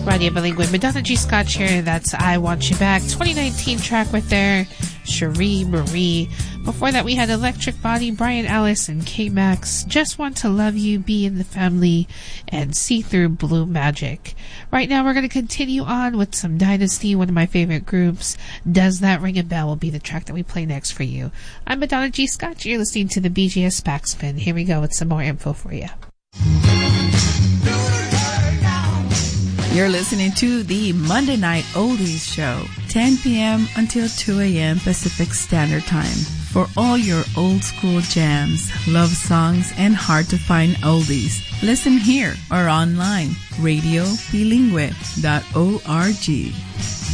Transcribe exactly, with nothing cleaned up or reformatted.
Radio Bilingue, Madonna G. Scott here. That's I Want You Back, twenty nineteen track right there. Cherie Marie. Before that, we had Electric Body, Brian Ellis and K-Max, Just Want to Love You, Be in the Family, and See Through Blue Magic. Right now, we're going to continue on with some Dynasty, one of my favorite groups. Does That Ring a Bell will be the track that we play next for you. I'm Madonna G. Scott. You're listening to the B G S Backspin. Here we go with some more info for you. You're listening to the Monday Night Oldies Show, ten p.m. until two a.m. Pacific Standard Time. For all your old school jams, love songs, and hard-to-find oldies, listen here or online, radio bilingue dot org.